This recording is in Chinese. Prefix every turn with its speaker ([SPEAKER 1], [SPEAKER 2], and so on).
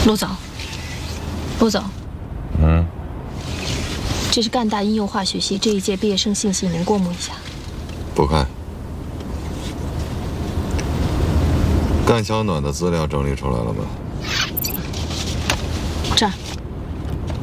[SPEAKER 1] 陆总，陆总，
[SPEAKER 2] 嗯，
[SPEAKER 1] 这是赣大应用化学系这一届毕业生信息，您过目一下。
[SPEAKER 2] 不看。赣小暖的资料整理出来了吗？
[SPEAKER 1] 这儿。